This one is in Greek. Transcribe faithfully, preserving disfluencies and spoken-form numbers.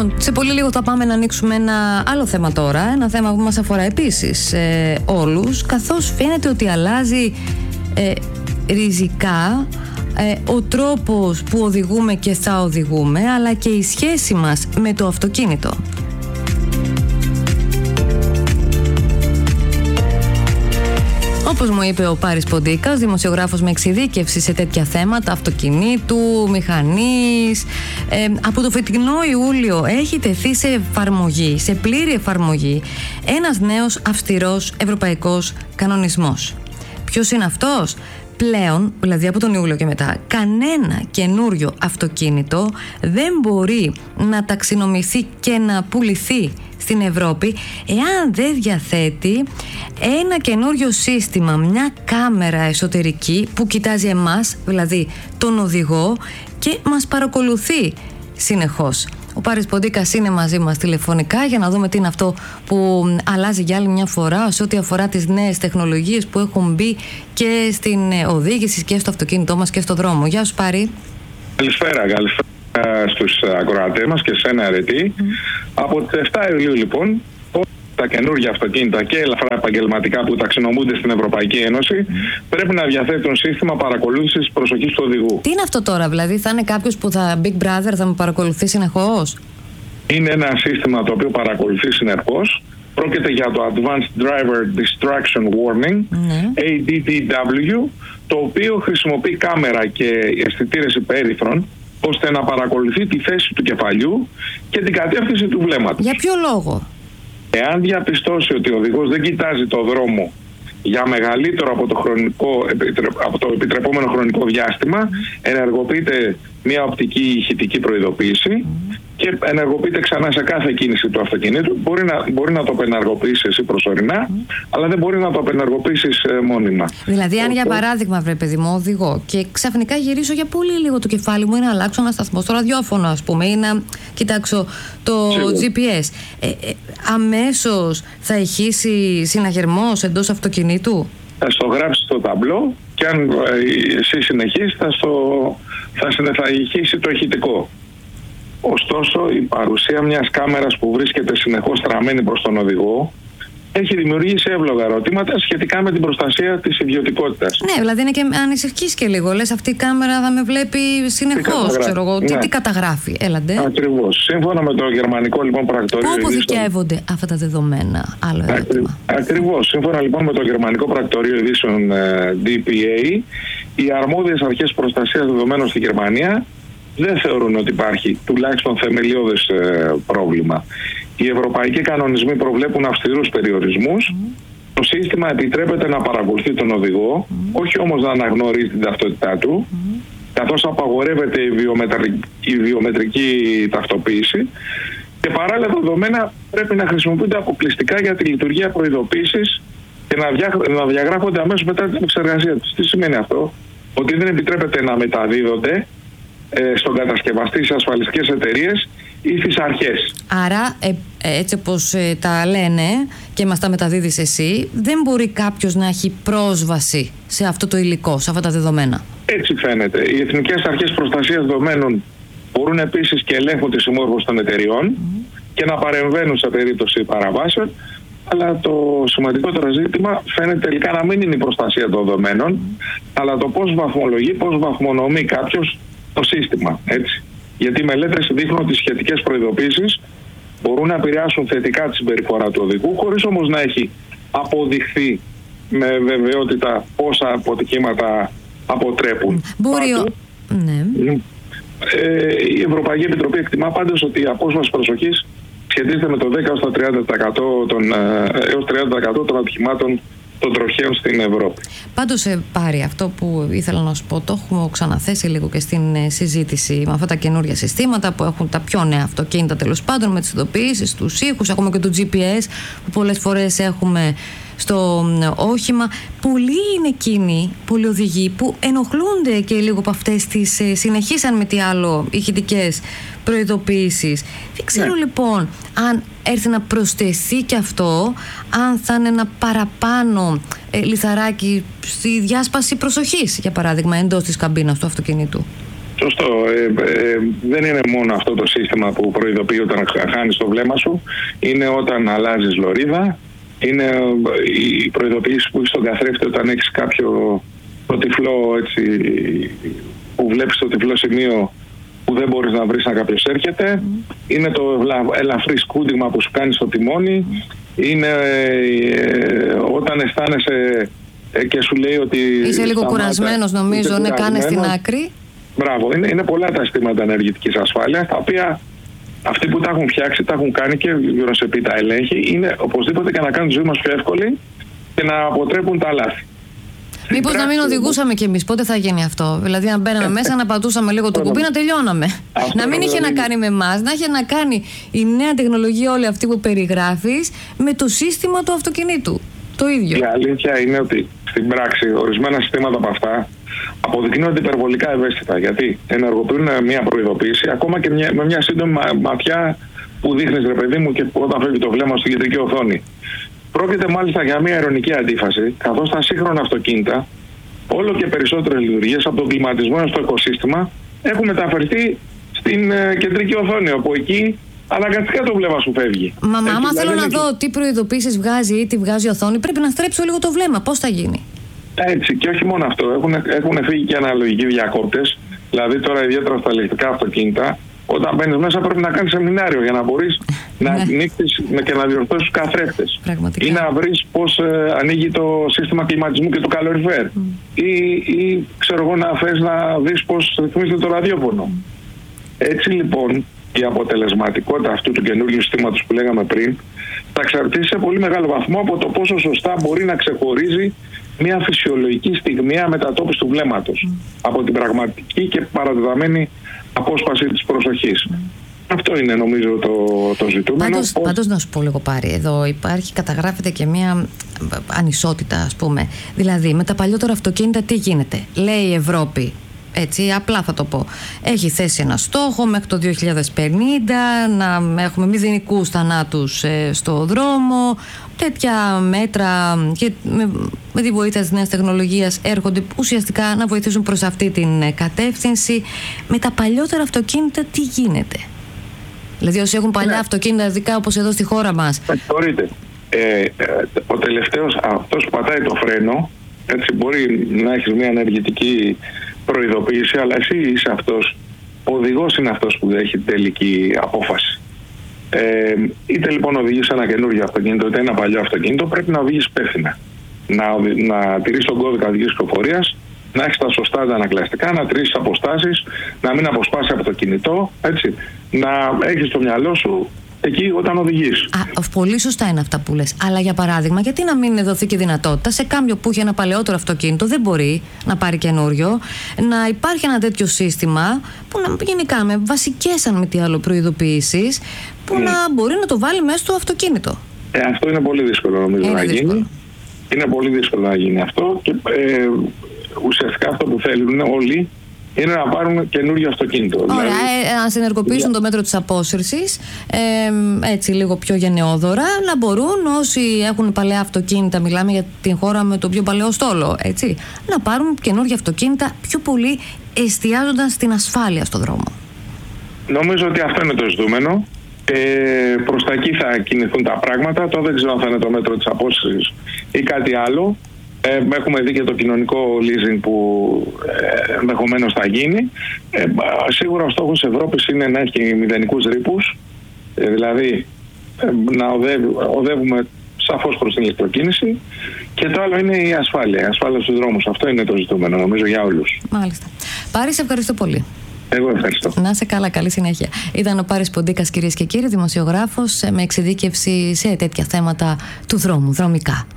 Λοιπόν, σε πολύ λίγο θα πάμε να ανοίξουμε ένα άλλο θέμα τώρα. Ένα θέμα που μας αφορά επίσης ε, όλους, καθώς φαίνεται ότι αλλάζει ε, ριζικά ε, ο τρόπος που οδηγούμε και θα οδηγούμε, αλλά και η σχέση μας με το αυτοκίνητο. Όπως μου είπε ο Πάρης Ποντίκας, δημοσιογράφος με εξειδίκευση σε τέτοια θέματα αυτοκινήτου, μηχανής, ε, από το φετινό Ιούλιο έχει τεθεί σε εφαρμογή, σε πλήρη εφαρμογή, ένας νέος αυστηρός ευρωπαϊκός κανονισμός. Ποιος είναι αυτός? Πλέον, δηλαδή από τον Ιούλιο και μετά, κανένα καινούριο αυτοκίνητο δεν μπορεί να ταξινομηθεί και να πουληθεί στην Ευρώπη εάν δεν διαθέτει ένα καινούριο σύστημα, μια κάμερα εσωτερική που κοιτάζει εμάς, δηλαδή τον οδηγό, και μας παρακολουθεί συνεχώς. Ο Πάρης Ποντίκας είναι μαζί μας τηλεφωνικά για να δούμε τι είναι αυτό που αλλάζει για άλλη μια φορά σε ό,τι αφορά τις νέες τεχνολογίες που έχουν μπει και στην οδήγηση και στο αυτοκίνητό μας και στο δρόμο. Γεια σου, Πάρη. Καλησπέρα, καλησπέρα στους ακροατές μας και σένα, Αρετή. Mm. Από τις εφτά Ιουλίου, λοιπόν, τα καινούργια αυτοκίνητα και ελαφρά επαγγελματικά που ταξινομούνται στην Ευρωπαϊκή Ένωση mm. πρέπει να διαθέτουν σύστημα παρακολούθησης προσοχής του οδηγού. Τι είναι αυτό τώρα, δηλαδή, θα είναι κάποιος που θα, Big Brother, θα με παρακολουθεί συνεχώς? Είναι ένα σύστημα το οποίο παρακολουθεί συνεχώς. Πρόκειται για το Advanced Driver Distraction Warning, mm. έι ντι ντι ντάμπλιου, το οποίο χρησιμοποιεί κάμερα και αισθητήρες υπέρυθρων ώστε να παρακολουθεί τη θέση του κεφαλιού και την κατεύθυνση του βλέμματος. Για ποιο λόγο? Εάν διαπιστώσει ότι ο οδηγός δεν κοιτάζει το δρόμο για μεγαλύτερο από το, χρονικό, από το επιτρεπόμενο χρονικό διάστημα, ενεργοποιείται μια οπτική ηχητική προειδοποίηση mm. και ενεργοποιείται ξανά σε κάθε κίνηση του αυτοκινήτου. Μπορεί να, μπορεί να το απενεργοποιήσει εσύ προσωρινά, mm. αλλά δεν μπορεί να το απενεργοποιήσει ε, μόνιμα. Δηλαδή, αν ο, για παράδειγμα, βρε παιδί μου, οδηγώ και ξαφνικά γυρίσω για πολύ λίγο το κεφάλι μου ή να αλλάξω ένα σταθμό στο ραδιόφωνο, ας πούμε, ή να κοιτάξω το Σίγουρα. τζι πι ες, ε, ε, αμέσως θα ηχήσει συναγερμός εντός αυτοκινήτου? Θα στο γράψει στο ταμπλό και αν ε, εσύ συνεχίσεις θα, στο, θα, θα ηχήσει το ηχητικό. Ωστόσο, η παρουσία μιας κάμερας που βρίσκεται συνεχώς στραμμένη προς τον οδηγό έχει δημιουργήσει εύλογα ερωτήματα σχετικά με την προστασία της ιδιωτικότητας. Ναι, δηλαδή είναι και ανησυχείς και λίγο. Λες, αυτή η κάμερα θα με βλέπει συνεχώς, ξέρω εγώ. Ναι. Τι, τι καταγράφει, έλαντε. Ακριβώς. Σύμφωνα με το γερμανικό λοιπόν πρακτορείο. Πού αποθηκεύονται ειδήσεων... αυτά τα δεδομένα, άλλο ερώτημα. Ακριβώς. Σύμφωνα λοιπόν με το γερμανικό πρακτορείο ειδήσεων ντι πι έι, οι αρμόδιες αρχές προστασίας δεδομένων στη Γερμανία δεν θεωρούν ότι υπάρχει τουλάχιστον θεμελιώδες ε, πρόβλημα. Οι ευρωπαϊκοί κανονισμοί προβλέπουν αυστηρούς περιορισμούς. Mm. Το σύστημα επιτρέπεται να παρακολουθεί τον οδηγό, mm. όχι όμως να αναγνωρίζει την ταυτότητά του, mm. καθώς απαγορεύεται η, βιομετρική, η βιομετρική ταυτοποίηση και παράλληλα τα δεδομένα πρέπει να χρησιμοποιούνται αποκλειστικά για τη λειτουργία προειδοποίησης και να, δια, να διαγράφονται αμέσως μετά την εξεργασία τους. Τι σημαίνει αυτό? Ότι δεν επιτρέπεται να μεταδίδονται ε, στον κατασκευαστή σε ασφαλιστικές εταιρείες ή στις αρχές. Άρα, ε, έτσι όπως ε, τα λένε και μας τα μεταδίδεις εσύ, δεν μπορεί κάποιος να έχει πρόσβαση σε αυτό το υλικό, σε αυτά τα δεδομένα. Έτσι φαίνεται. Οι Εθνικές Αρχές Προστασίας Δεδομένων μπορούν επίσης και ελέγχουν τη συμμόρφωση των εταιριών mm. και να παρεμβαίνουν σε περίπτωση παραβάσεων, αλλά το σημαντικότερο ζήτημα φαίνεται τελικά να μην είναι η προστασία των δεδομένων, mm. αλλά το πώς βαθμολογεί, πώς βαθμονομεί κάποιος το σύστημα, έτσι. Γιατί οι μελέτες δείχνουν ότι οι σχετικές προειδοποίησεις μπορούν να επηρεάσουν θετικά τη συμπεριφορά του οδηγού, χωρίς όμως να έχει αποδειχθεί με βεβαιότητα πόσα αποτυχήματα αποτρέπουν. Μπορεί ο... ναι. ε, η Ευρωπαϊκή Επιτροπή εκτιμά πάντως ότι η απόσβαση προσοχής σχετίζεται με το δέκα έως τριάντα τοις εκατό των, έως τριάντα τοις εκατό των ατυχημάτων των τροχαίων στην Ευρώπη. Πάντως, ε, Πάρη, αυτό που ήθελα να σου πω, το έχουμε ξαναθέσει λίγο και στην ε, συζήτηση με αυτά τα καινούργια συστήματα που έχουν τα πιο νέα αυτοκίνητα, τέλος πάντων, με τις ειδοποιήσεις, τους ήχους, ακόμα και το τζι πι ες που πολλές φορές έχουμε στο ε, όχημα. Πολλοί είναι εκείνοι, πολλοί οδηγοί που ενοχλούνται και λίγο από αυτές τις ε, συνεχείς, αν με τι άλλο, ηχητικές προειδοποιήσεις. Δεν ξέρω ναι. λοιπόν αν έρθει να προσθεθεί και αυτό, αν θα είναι ένα παραπάνω ε, λιθαράκι στη διάσπαση προσοχής, για παράδειγμα, εντός της καμπίνας του αυτοκινήτου. Σωστό. Ε, ε, δεν είναι μόνο αυτό το σύστημα που προειδοποιεί όταν χάνεις το βλέμμα σου. Είναι όταν αλλάζεις λωρίδα. Είναι οι προειδοποιήσεις που έχεις στον καθρέφτη όταν έχεις κάποιο το τυφλό, έτσι, που βλέπεις το τυφλό σημείο που δεν μπορείς να βρεις αν κάποιος έρχεται. Mm. Είναι το ελαφρύ σκούντιγμα που σου κάνει στο τιμόνι. Mm. Είναι ε, όταν αισθάνεσαι ε, και σου λέει ότι... Είσαι λίγο κουρασμένος νομίζω, ναι, κάνε στην άκρη. Μπράβο, είναι, είναι πολλά τα αισθήματα ενεργητικής ασφάλειας, τα οποία αυτοί που τα έχουν φτιάξει, τα έχουν κάνει και η Eurosepid τα ελέγχει, είναι οπωσδήποτε και να κάνουν τη ζωή μας πιο εύκολη και να αποτρέπουν τα λάθη. Μήπως πράξη, να μην οδηγούσαμε κι εμείς, πότε θα γίνει αυτό? Δηλαδή, να μπαίναμε μέσα, να πατούσαμε λίγο το κουμπί, να τελειώναμε. Αυτό να μην είχε να κάνει με εμάς, να είχε να κάνει η νέα τεχνολογία, όλη αυτή που περιγράφεις, με το σύστημα του αυτοκινήτου. Το ίδιο. Η αλήθεια είναι ότι στην πράξη ορισμένα συστήματα από αυτά αποδεικνύονται υπερβολικά ευαίσθητα. Γιατί ενεργοποιούν μια προειδοποίηση, ακόμα και μια, με μια σύντομη ματιά που δείχνεις, ρε παιδί μου, και όταν φεύγει το βλέμμα στην κεντρική οθόνη. Πρόκειται μάλιστα για μια ειρωνική αντίφαση, καθώς τα σύγχρονα αυτοκίνητα, όλο και περισσότερες λειτουργίες από τον κλιματισμό στο οικοσύστημα έχουν μεταφερθεί στην ε, κεντρική οθόνη, όπου εκεί αναγκαστικά το βλέμμα σου φεύγει. Μα άμα δηλαδή θέλω να δω τι προειδοποίησεις βγάζει ή τι βγάζει η οθόνη, πρέπει να στρέψω λίγο το βλέμμα. Πώς θα γίνει? Έτσι, και όχι μόνο αυτό. Έχουν, έχουν φύγει και αναλογικοί διακόπτες. Δηλαδή, τώρα ιδιαίτερα στα ηλεκτρικά αυτοκίνητα, όταν μπαίνεις μέσα πρέπει να κάνεις σεμινάριο για να μπορείς να ανοίξεις και να διορθώσεις τους καθρέφτες. Ή να βρεις πώς ε, ανοίγει το σύστημα κλιματισμού και το καλοριφέρ. Mm. Ή, ή ξέρω εγώ να θες να δεις πώς ρυθμίζεται το ραδιόφωνο. Mm. Έτσι λοιπόν η αποτελεσματικότητα αυτού του καινούργιου συστήματος που λέγαμε πριν θα εξαρτήσει σε πολύ μεγάλο βαθμό από το πόσο σωστά μπορεί να ξεχωρίζει μια φυσιολογική στιγμιαία μετατόπιση του βλέμματος mm. από την πραγματική και παραδεδομένη απόσπαση της προσοχής. Mm. Αυτό είναι νομίζω το, το ζητούμενο. Πάντως, πώς... πάντως να σου πω λίγο Πάρη, εδώ υπάρχει, καταγράφεται και μια ανισότητα, ας πούμε. Δηλαδή με τα παλιότερα αυτοκίνητα τι γίνεται? Λέει η Ευρώπη, έτσι απλά θα το πω, έχει θέσει ένα στόχο μέχρι το δύο χιλιάδες πενήντα να έχουμε μηδενικούς θανάτους ε, στο δρόμο. Τέτοια μέτρα και με, με τη βοήθεια της νέας τεχνολογίας έρχονται ουσιαστικά να βοηθήσουν προς αυτή την κατεύθυνση. Με τα παλιότερα αυτοκίνητα τι γίνεται? Δηλαδή όσοι έχουν παλιά αυτοκίνητα, ειδικά όπως εδώ στη χώρα μας. Μπορείτε. Ε, ο τελευταίος, αυτός που πατάει το φρένο, έτσι μπορεί να έχεις μια ενεργητική προειδοποίηση, αλλά εσύ είσαι αυτός, ο οδηγός είναι αυτός που έχει τελική απόφαση. Ε, είτε λοιπόν οδηγείς ένα καινούργιο αυτοκίνητο, είτε ένα παλιό αυτοκίνητο, πρέπει να οδηγείς υπεύθυνα. Να, να τηρείς τον κώδικα οδικής κυκλοφορίας, να έχεις τα σωστά αντανακλαστικά, να τηρήσεις αποστάσεις, να μην αποσπάσει από το κινητό, έτσι, να έχεις στο μυαλό σου εκεί όταν οδηγείς. Α, πολύ σωστά είναι αυτά που λες. Αλλά για παράδειγμα, γιατί να μην δοθεί και δυνατότητα σε κάποιο που έχει ένα παλαιότερο αυτοκίνητο, δεν μπορεί να πάρει καινούριο, να υπάρχει ένα τέτοιο σύστημα που να γενικά με βασικές, αν μη τι άλλο, προειδοποιήσεις, που mm. να μπορεί να το βάλει μέσα στο αυτοκίνητο. Ε, αυτό είναι πολύ δύσκολο νομίζω είναι να δύσκολο. γίνει. Είναι πολύ δύσκολο να γίνει αυτό και ε, ουσιαστικά αυτό που θέλουν όλοι είναι να πάρουν καινούριο αυτοκίνητο. Ωραία, δηλαδή, ε, να συνεργοποιήσουν yeah. το μέτρο της απόσυρσης, ε, έτσι λίγο πιο γενναιόδωρα, να μπορούν όσοι έχουν παλαιά αυτοκίνητα, μιλάμε για την χώρα με το πιο παλαιό στόλο, έτσι, να πάρουν καινούργια αυτοκίνητα πιο πολύ εστιάζοντας στην ασφάλεια στο δρόμο. Νομίζω ότι αυτό είναι το ζητούμενο. Ε, προς τα εκεί θα κινηθούν τα πράγματα. Τώρα δεν ξέρω αν θα είναι το μέτρο της απόσυρσης ή κάτι άλλο. Ε, έχουμε δει και το κοινωνικό leasing που ε, ενδεχομένως θα γίνει. Ε, σίγουρα ο στόχος της Ευρώπης είναι να έχει μηδενικούς ρήπους, ε, δηλαδή ε, να οδεύει, οδεύουμε σαφώς προς την ηλεκτροκίνηση, και το άλλο είναι η ασφάλεια, η ασφάλεια στους δρόμους. Αυτό είναι το ζητούμενο νομίζω για όλους. Μάλιστα. Πάρη, σε ευχαριστώ πολύ. Εγώ ευχαριστώ. Να είσαι καλά, καλή συνέχεια. Ήταν ο Πάρης Ποντίκας, κυρίες και κύριοι, δημοσιογράφος με εξειδίκευση σε τέτοια θέματα του δρόμου, δρομικά.